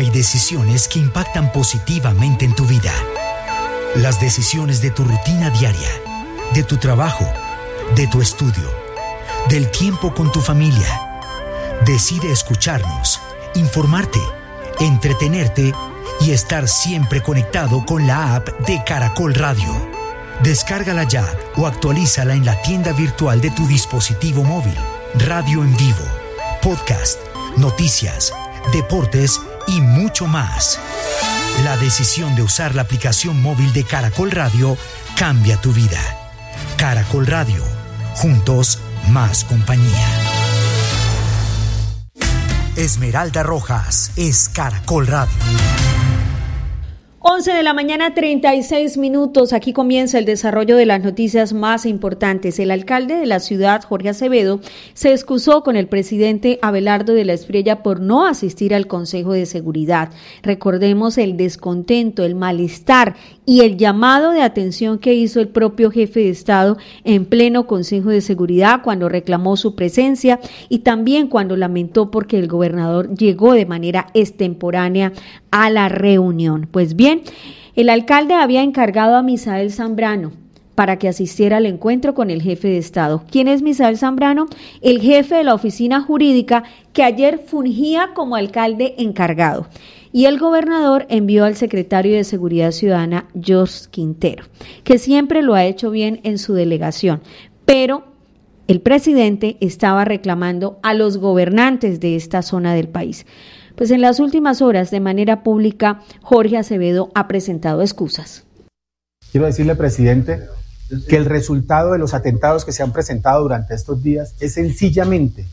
Hay decisiones que impactan positivamente en tu vida. Las decisiones de tu rutina diaria, de tu trabajo, de tu estudio, del tiempo con tu familia. Decide escucharnos, informarte, entretenerte y estar siempre conectado con la app de Caracol Radio. Descárgala ya o actualízala en la tienda virtual de tu dispositivo móvil. Radio en vivo, podcast, noticias, deportes y mucho más. La decisión de usar la aplicación móvil de Caracol Radio cambia tu vida. Caracol Radio, juntos más compañía. Esmeralda Rojas es Caracol Radio. 11 de la mañana, 36 minutos. Aquí comienza el desarrollo de las noticias más importantes. El alcalde de la ciudad, Jorge Acevedo, se excusó con el presidente Abelardo de la Espriella por no asistir al Consejo de Seguridad. Recordemos el descontento, el malestar y el llamado de atención que hizo el propio jefe de Estado en pleno Consejo de Seguridad cuando reclamó su presencia y también cuando lamentó porque el gobernador llegó de manera extemporánea a la reunión. Pues bien, el alcalde había encargado a Misael Zambrano para que asistiera al encuentro con el jefe de Estado. ¿Quién es Misael Zambrano? El jefe de la oficina jurídica que ayer fungía como alcalde encargado. Y el gobernador envió al secretario de Seguridad Ciudadana, George Quintero, que siempre lo ha hecho bien en su delegación, pero el presidente estaba reclamando a los gobernantes de esta zona del país. Pues en las últimas horas, de manera pública, Jorge Acevedo ha presentado excusas. Quiero decirle, presidente, que el resultado de los atentados que se han presentado durante estos días es sencillamente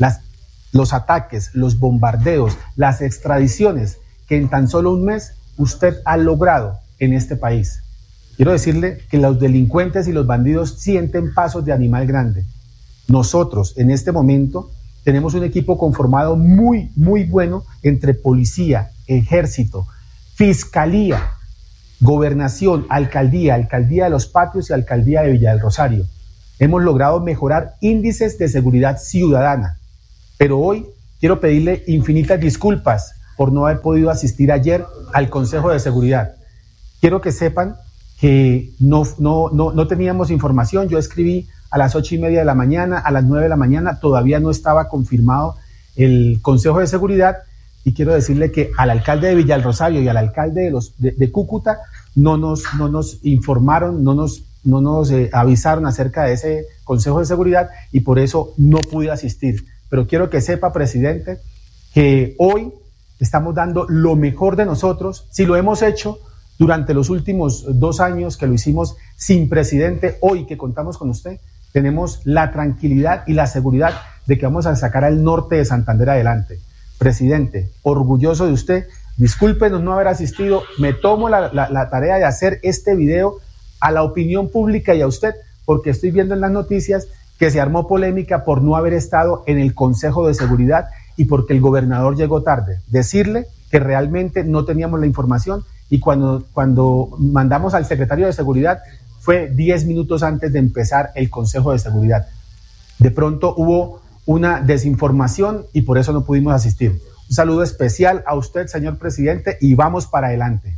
los ataques, los bombardeos, las extradiciones que en tan solo un mes usted ha logrado en este país. Quiero decirle que los delincuentes y los bandidos sienten pasos de animal grande. Nosotros, en este momento, tenemos un equipo conformado muy bueno entre policía, ejército, fiscalía, gobernación, alcaldía de Los Patios y alcaldía de Villa del Rosario. Hemos logrado mejorar índices de seguridad ciudadana, pero hoy quiero pedirle infinitas disculpas por no haber podido asistir ayer al Consejo de Seguridad. Quiero que sepan que no teníamos información. Yo escribí a las 8:30 de la mañana, a las 9 de la mañana, todavía no estaba confirmado el Consejo de Seguridad, y quiero decirle que al alcalde de Villa del Rosario y al alcalde de Cúcuta no nos informaron, no nos avisaron acerca de ese Consejo de Seguridad, y por eso no pude asistir. Pero quiero que sepa, presidente, que hoy estamos dando lo mejor de nosotros. Si lo hemos hecho durante los últimos 2 años que lo hicimos sin presidente, hoy que contamos con usted, tenemos la tranquilidad y la seguridad de que vamos a sacar al norte de Santander adelante. Presidente, orgulloso de usted, discúlpenos no haber asistido, me tomo la tarea de hacer este video a la opinión pública y a usted, porque estoy viendo en las noticias que se armó polémica por no haber estado en el Consejo de Seguridad y porque el gobernador llegó tarde. Decirle que realmente no teníamos la información, y cuando mandamos al secretario de Seguridad fue 10 minutos antes de empezar el Consejo de Seguridad. De pronto hubo una desinformación y por eso no pudimos asistir. Un saludo especial a usted, señor presidente, y vamos para adelante.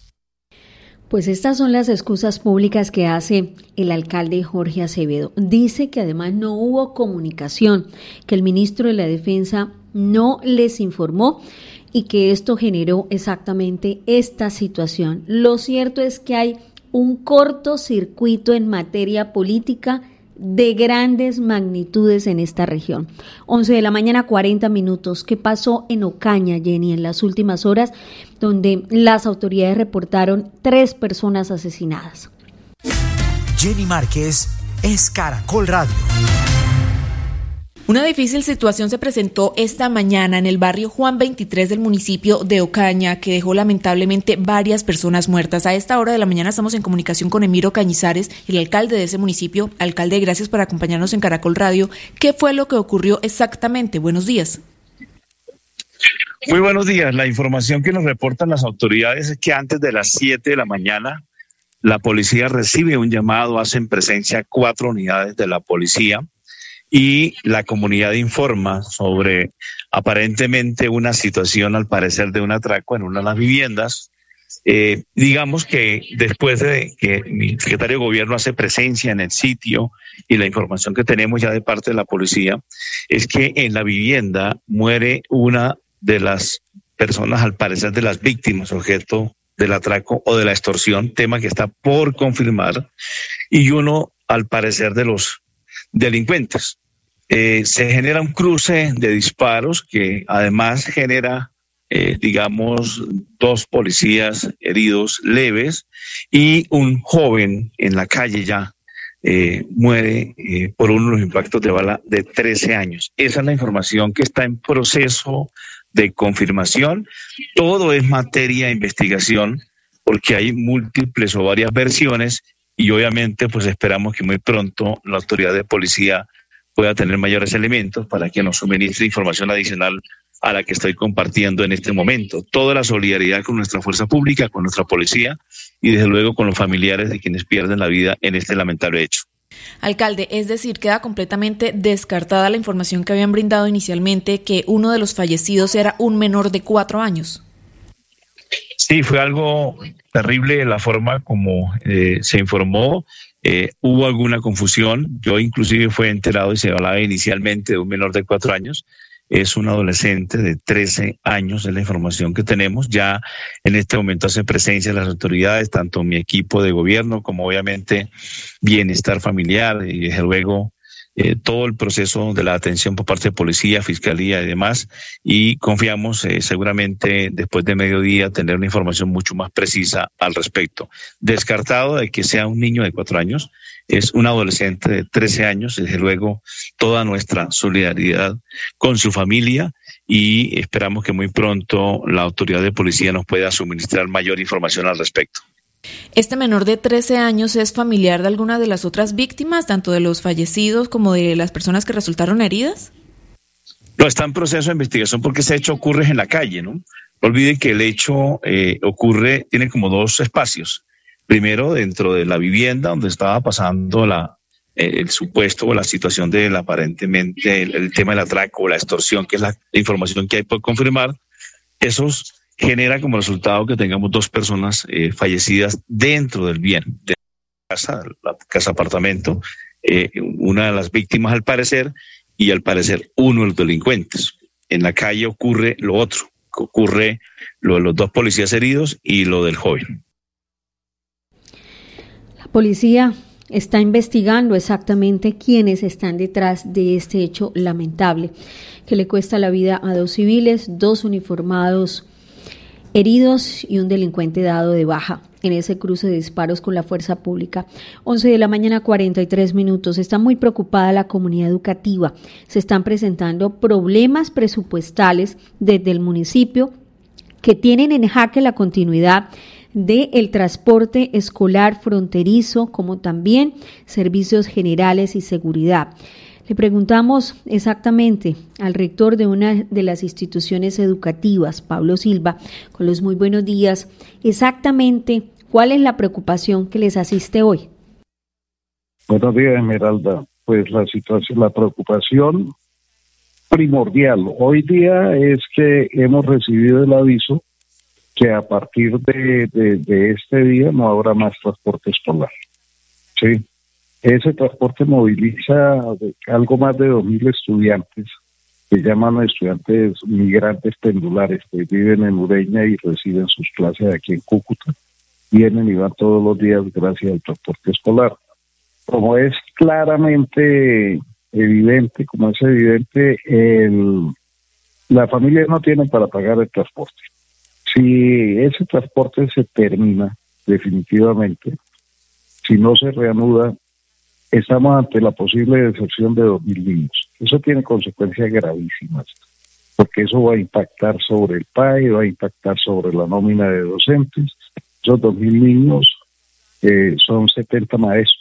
Pues estas son las excusas públicas que hace el alcalde Jorge Acevedo. Dice que además no hubo comunicación, que el ministro de la Defensa no les informó y que esto generó exactamente esta situación. Lo cierto es que hay un cortocircuito en materia política de grandes magnitudes en esta región. 11 de la mañana, 40 minutos. ¿Qué pasó en Ocaña, Jenny, en las últimas horas, donde las autoridades reportaron 3 personas asesinadas? Jenny Márquez es Caracol Radio. Una difícil situación se presentó esta mañana en el barrio Juan 23 del municipio de Ocaña, que dejó lamentablemente varias personas muertas. A esta hora de la mañana estamos en comunicación con Emiro Cañizares, el alcalde de ese municipio. Alcalde, gracias por acompañarnos en Caracol Radio. ¿Qué fue lo que ocurrió exactamente? Buenos días. Muy buenos días. La información que nos reportan las autoridades es que antes de las 7 de la mañana la policía recibe un llamado, hacen presencia 4 unidades de la policía y la comunidad informa sobre aparentemente una situación, al parecer, de un atraco en una de las viviendas. Digamos que después de que mi secretario de gobierno hace presencia en el sitio y la información que tenemos ya de parte de la policía es que en la vivienda muere una de las personas, al parecer, de las víctimas objeto del atraco o de la extorsión, tema que está por confirmar, y uno, al parecer, de los delincuentes. Se genera un cruce de disparos que además genera, digamos, 2 policías heridos leves y un joven en la calle ya muere por uno de los impactos de bala de 13 años. Esa es la información que está en proceso de confirmación. Todo es materia de investigación porque hay múltiples o varias versiones y obviamente pues esperamos que muy pronto la autoridad de policía pueda tener mayores elementos para que nos suministre información adicional a la que estoy compartiendo en este momento. Toda la solidaridad con nuestra fuerza pública, con nuestra policía y desde luego con los familiares de quienes pierden la vida en este lamentable hecho. Alcalde, es decir, queda completamente descartada la información que habían brindado inicialmente que uno de los fallecidos era un menor de 4 años. Sí, fue algo terrible la forma como se informó. Hubo alguna confusión. Yo inclusive fui enterado y se hablaba inicialmente de un menor de 4 años. Es un adolescente de 13 años, es la información que tenemos. Ya en este momento hace presencia las autoridades, tanto mi equipo de gobierno como obviamente bienestar familiar y desde luego todo el proceso de la atención por parte de policía, fiscalía y demás. Y confiamos seguramente después de mediodía tener una información mucho más precisa al respecto. Descartado de que sea un niño de 4 años, es un adolescente de 13 años, desde luego toda nuestra solidaridad con su familia y esperamos que muy pronto la autoridad de policía nos pueda suministrar mayor información al respecto. ¿Este menor de 13 años es familiar de alguna de las otras víctimas, tanto de los fallecidos como de las personas que resultaron heridas? No, está en proceso de investigación porque ese hecho ocurre en la calle, ¿no? No olviden que el hecho tiene como 2 espacios. Primero, dentro de la vivienda donde estaba pasando el supuesto o la situación del aparentemente el tema del atraco o la extorsión, que es la información que hay por confirmar. Eso genera como resultado que tengamos 2 personas fallecidas dentro del bien, de la casa apartamento, una de las víctimas al parecer y al parecer uno de los delincuentes. En la calle ocurre lo otro, ocurre lo de los 2 policías heridos y lo del joven. La policía está investigando exactamente quiénes están detrás de este hecho lamentable que le cuesta la vida a 2 civiles, 2 uniformados heridos y un delincuente dado de baja en ese cruce de disparos con la fuerza pública. 11 de la mañana, 43 minutos. Está muy preocupada la comunidad educativa. Se están presentando problemas presupuestales desde el municipio que tienen en jaque la continuidad del transporte escolar fronterizo, como también servicios generales y seguridad. Le preguntamos exactamente al rector de una de las instituciones educativas, Pablo Silva, con los muy buenos días, exactamente cuál es la preocupación que les asiste hoy. Buenos días, Esmeralda. Pues la situación, la preocupación primordial hoy día es que hemos recibido el aviso que a partir de este día no habrá más transporte escolar. Sí. Ese transporte moviliza algo más de 2.000 estudiantes, que llaman estudiantes migrantes pendulares, que viven en Ureña y reciben sus clases aquí en Cúcuta. Vienen y van todos los días gracias al transporte escolar. Como es claramente evidente, la familia no tiene para pagar el transporte. Si ese transporte se termina definitivamente, si no se reanuda, estamos ante la posible deserción de 2.000 niños. Eso tiene consecuencias gravísimas, porque eso va a impactar sobre el PAE, va a impactar sobre la nómina de docentes. Esos 2.000 niños son 70 maestros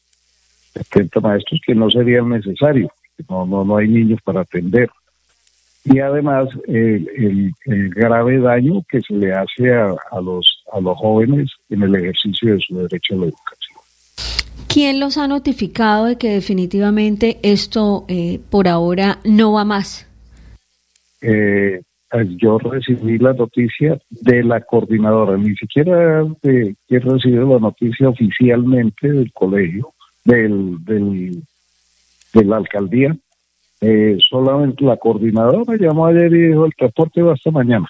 que no serían necesarios, no hay niños para atender. Y además el grave daño que se le hace a los jóvenes en el ejercicio de su derecho a la educación. ¿Quién los ha notificado de que definitivamente esto por ahora no va más? Yo recibí la noticia de la coordinadora, ni siquiera he recibido la noticia oficialmente del colegio, de la alcaldía. Solamente la coordinadora llamó ayer y dijo: el transporte va hasta mañana.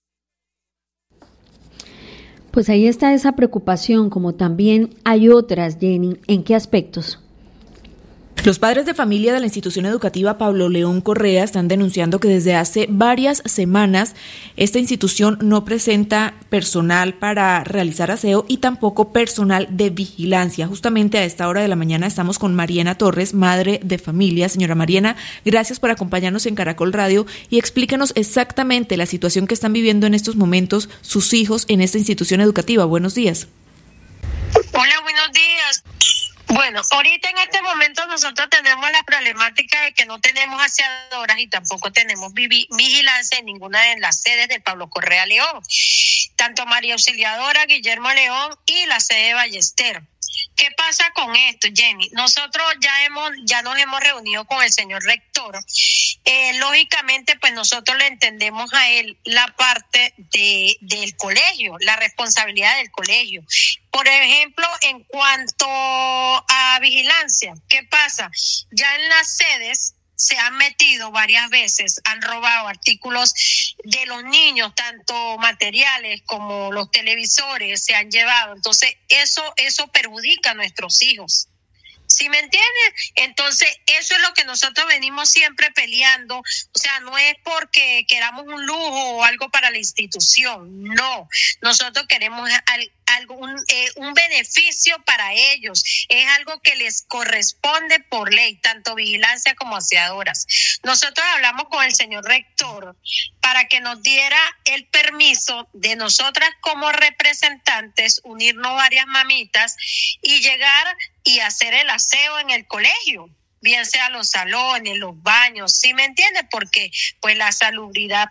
Pues ahí está esa preocupación, como también hay otras, Jenny. ¿En qué aspectos? Los padres de familia de la institución educativa Pablo León Correa están denunciando que desde hace varias semanas esta institución no presenta personal para realizar aseo y tampoco personal de vigilancia. Justamente a esta hora de la mañana estamos con Mariana Torres, madre de familia. Señora Mariana, gracias por acompañarnos en Caracol Radio y explíquenos exactamente la situación que están viviendo en estos momentos sus hijos en esta institución educativa. Buenos días. Hola, buenos días. Bueno, ahorita en este momento nosotros tenemos la problemática de que no tenemos aseadoras y tampoco tenemos vigilancia en ninguna de las sedes de Pablo Correa León, tanto María Auxiliadora, Guillermo León y la sede de Ballester. ¿Qué pasa con esto, Jenny? Nosotros ya nos hemos reunido con el señor rector. Lógicamente, pues nosotros le entendemos a él la parte del colegio, la responsabilidad del colegio. Por ejemplo, en cuanto a vigilancia, ¿qué pasa? Ya en las sedes se han metido varias veces, han robado artículos de los niños, tanto materiales como los televisores se han llevado. Entonces, eso perjudica a nuestros hijos. ¿Sí me entiendes? Entonces, eso es lo que nosotros venimos siempre peleando. O sea, no es porque queramos un lujo o algo para la institución. No, nosotros queremos un beneficio para ellos. Es algo que les corresponde por ley, tanto vigilancia como aseadoras. Nosotros hablamos con el señor rector para que nos diera el permiso de nosotras como representantes unirnos varias mamitas y llegar y hacer el aseo en el colegio, bien sea los salones, los baños, ¿sí me entiendes? Porque pues la salubridad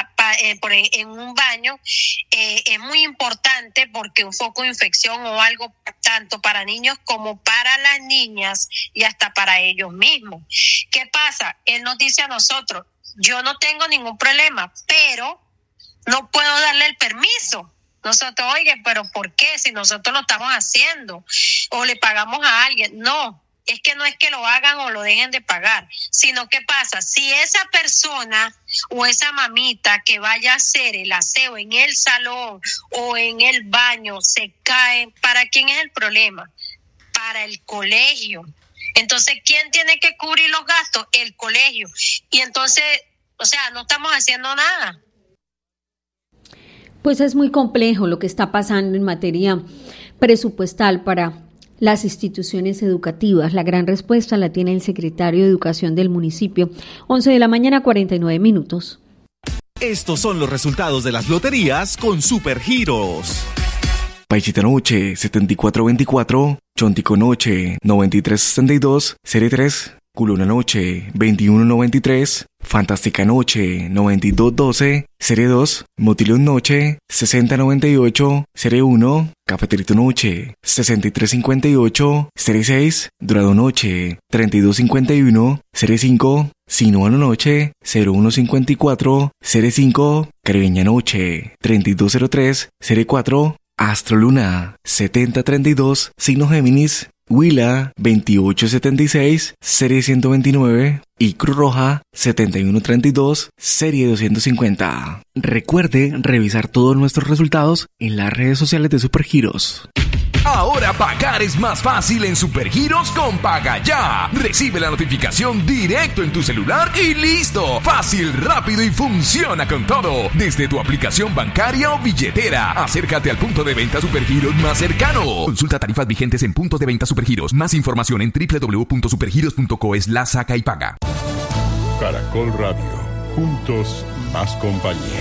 en un baño es muy importante, porque un foco de infección o algo tanto para niños como para las niñas y hasta para ellos mismos. ¿Qué pasa? Él nos dice a nosotros: yo no tengo ningún problema, pero no puedo darle el permiso. Nosotros, oye, pero ¿por qué? Si nosotros lo estamos haciendo o le pagamos a alguien. No, es que no es que lo hagan o lo dejen de pagar, sino ¿qué pasa? Si esa persona o esa mamita que vaya a hacer el aseo en el salón o en el baño se cae, ¿para quién es el problema? Para el colegio. Entonces, ¿quién tiene que cubrir los gastos? El colegio. Y entonces, o sea, no estamos haciendo nada. Pues es muy complejo lo que está pasando en materia presupuestal para las instituciones educativas. La gran respuesta la tiene el secretario de Educación del municipio. 11 de la mañana, 49 minutos. Estos son los resultados de las loterías con Supergiros. Paisita Noche 7424, Chontico Noche 9362, Serie 3, Culona Noche 2193, Fantástica Noche 9212, Serie 2, Motilón Noche 6098, Serie 1, Cafeterito Noche 6358, Serie 6, Dorado Noche 3251, Serie 5, Sinuano Noche 0154, Serie 5, Caribeña Noche 3203, Serie 4, Astro Luna 7032, Signo Géminis, Huila 2876, Serie 129 y Cruz Roja 7132, Serie 250. Recuerde revisar todos nuestros resultados en las redes sociales de Supergiros. Ahora pagar es más fácil en Supergiros con Paga Ya. Recibe la notificación directo en tu celular y listo. Fácil, rápido y funciona con todo. Desde tu aplicación bancaria o billetera. Acércate al punto de venta Supergiros más cercano. Consulta tarifas vigentes en puntos de venta Supergiros. Más información en www.supergiros.co/saca y paga. Caracol Radio. Juntos, más compañía.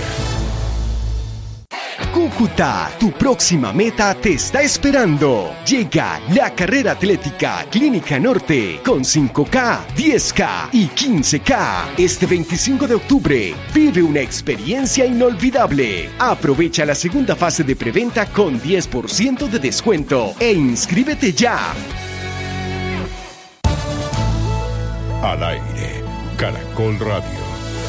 Cúcuta, tu próxima meta te está esperando. Llega la carrera atlética Clínica Norte con 5K, 10K y 15K. Este 25 de octubre, vive una experiencia inolvidable. Aprovecha la segunda fase de preventa con 10% de descuento e inscríbete ya. Al aire, Caracol Radio.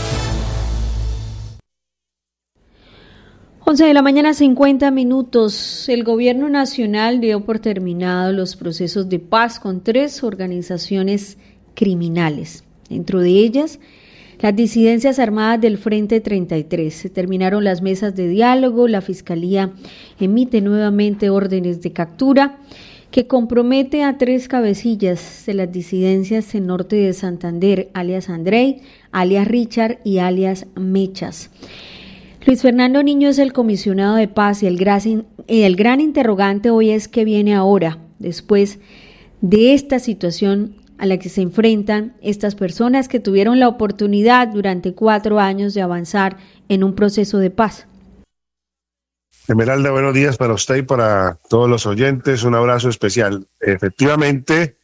11:50 a.m. El gobierno nacional dio por terminado los procesos de paz con 3 organizaciones criminales. Dentro de ellas, las disidencias armadas del Frente 33. Se terminaron las mesas de diálogo, la Fiscalía emite nuevamente órdenes de captura que compromete a 3 cabecillas de las disidencias en norte de Santander, alias Andrei, alias Richard y alias Mechas. Luis Fernando Niño es el comisionado de paz y el gran interrogante hoy es qué viene ahora, después de esta situación a la que se enfrentan estas personas que tuvieron la oportunidad durante 4 años de avanzar en un proceso de paz. Esmeralda, buenos días para usted y para todos los oyentes, un abrazo especial. Efectivamente,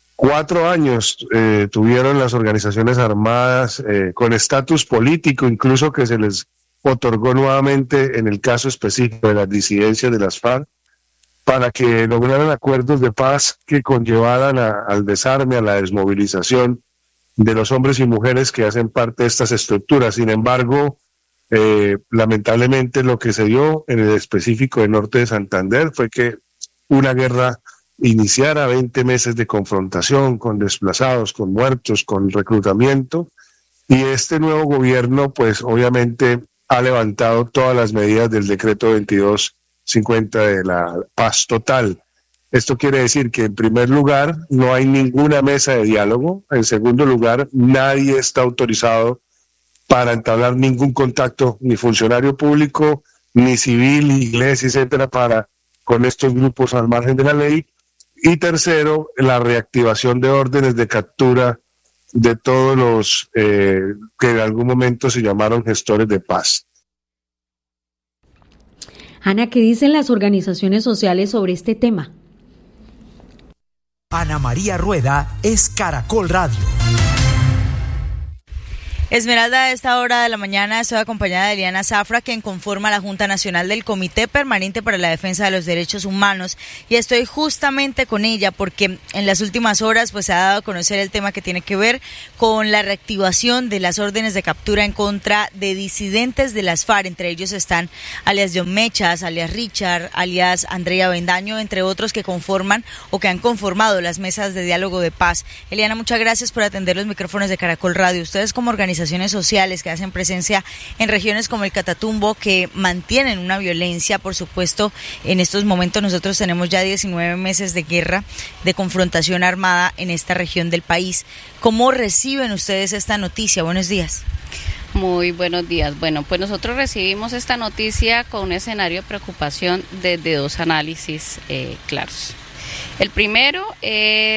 4 años tuvieron las organizaciones armadas con estatus político, incluso que se les otorgó nuevamente en el caso específico de las disidencias de las FARC, para que lograran acuerdos de paz que conllevaran al desarme, a la desmovilización de los hombres y mujeres que hacen parte de estas estructuras. Sin embargo, lamentablemente lo que se dio en el específico del norte de Santander fue que una guerra iniciara 20 meses de confrontación con desplazados, con muertos, con reclutamiento, y este nuevo gobierno pues obviamente ha levantado todas las medidas del decreto 2250 de la paz total. Esto quiere decir que en primer lugar no hay ninguna mesa de diálogo, en segundo lugar nadie está autorizado para entablar ningún contacto, ni funcionario público, ni civil, ni iglesia, etcétera, con estos grupos al margen de la ley, y tercero, la reactivación de órdenes de captura de todos los que en algún momento se llamaron gestores de paz. Ana, ¿qué dicen las organizaciones sociales sobre este tema? Ana María Rueda es Caracol Radio. Esmeralda, a esta hora de la mañana estoy acompañada de Eliana Zafra, quien conforma la Junta Nacional del Comité Permanente para la Defensa de los Derechos Humanos, y estoy justamente con ella porque en las últimas horas pues se ha dado a conocer el tema que tiene que ver con la reactivación de las órdenes de captura en contra de disidentes de las FARC. Entre ellos están alias John Mechas, alias Richard, alias Andrea Bendaño, entre otros que conforman o que han conformado las mesas de diálogo de paz. Eliana, muchas gracias por atender los micrófonos de Caracol Radio. Ustedes como organizaciones sociales que hacen presencia en regiones como el Catatumbo, que mantienen una violencia, por supuesto, en estos momentos nosotros tenemos ya 19 meses de guerra, de confrontación armada en esta región del país. ¿Cómo reciben ustedes esta noticia? Buenos días. Muy buenos días. Bueno, pues nosotros recibimos esta noticia con un escenario de preocupación desde 2 análisis claros. El primero es